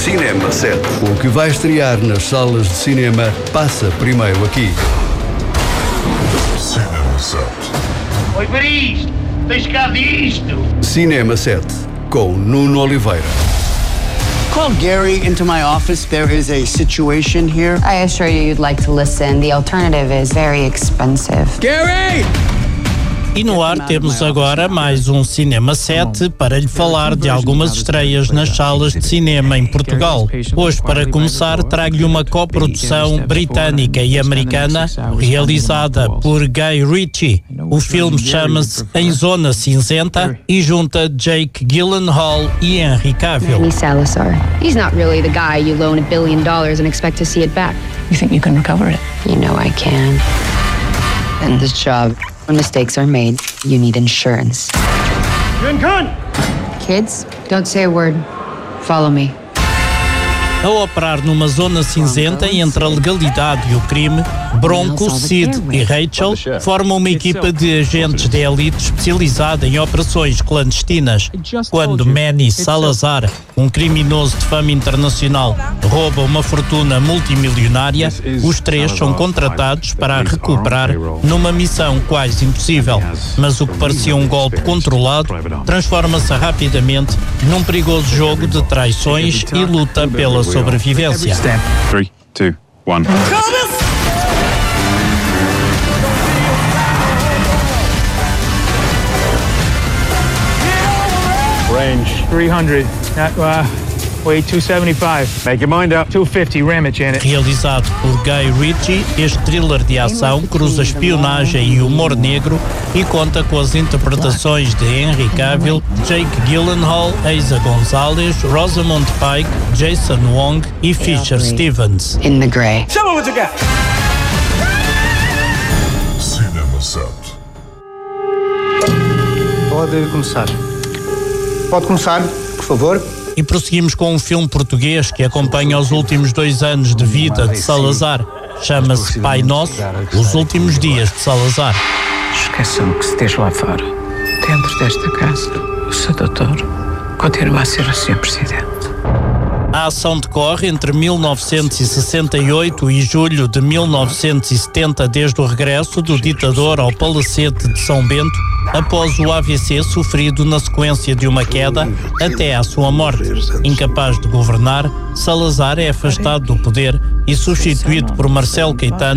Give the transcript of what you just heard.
Cinema 7. O que vai estrear nas salas de cinema passa primeiro aqui. Cinema 7. Oi para isto! Tens cá disto! Cinema 7, com Nuno Oliveira. Call Gary into my office. There is a situation here. I assure you you'd like to listen. The alternative is very expensive. Gary! E no ar temos agora mais um Cinema 7 para lhe falar de algumas estreias nas salas de cinema em Portugal. Hoje, para começar, trago-lhe uma coprodução britânica e americana realizada por Guy Ritchie. O filme chama-se Em Zona Cinzenta e junta Jake Gyllenhaal e Henry Cavill. Manny Salazar. He's not really the guy you loan $1 billion and expect to see it back. You think you can recover it? You know I can. In this job, when mistakes are made, you need insurance. Kids, don't say a word. Follow me. A operar numa zona cinzenta entre a legalidade e o crime, Bronco, Sid e Rachel formam uma equipa de agentes de elite especializada em operações clandestinas. Quando Manny Salazar, um criminoso de fama internacional, rouba uma fortuna multimilionária, os três são contratados para a recuperar numa missão quase impossível. Mas o que parecia um golpe controlado transforma-se rapidamente num perigoso jogo de traições e luta pela sobrevivência. 3, 2, 1. Range 300. Weight 275. Make your mind up. 250. Ram it, Janet. Realizado por Guy Ritchie, este thriller de ação cruza espionagem e humor negro e conta com as interpretações de Henry Cavill, Jake Gyllenhaal, Eiza Gonzalez, Rosamund Pike, Jason Wong e Fisher Stevens. In the gray. Show me what you got! Cinema 7. Pode começar. Pode começar, por favor. E prosseguimos com um filme português que acompanha os últimos 2 anos de vida de Salazar. Chama-se Pai Nosso, os últimos dias de Salazar. Esqueçam que se esteja lá fora, dentro desta casa, o seu doutor continua a ser o Sr. Presidente. A ação decorre entre 1968 e julho de 1970, desde o regresso do ditador ao Palacete de São Bento, após o AVC sofrido na sequência de uma queda até à sua morte. Incapaz de governar, Salazar é afastado do poder e substituído por Marcelo Caetano,